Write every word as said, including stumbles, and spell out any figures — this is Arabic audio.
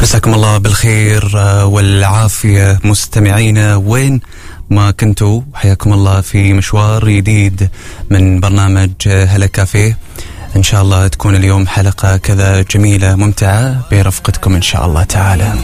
مساكم الله بالخير والعافية مستمعينا وين ما كنتوا، حياكم الله في مشوار جديد من برنامج هلا كافيه. إن شاء الله تكون اليوم حلقة كذا جميلة ممتعة برفقتكم إن شاء الله تعالى.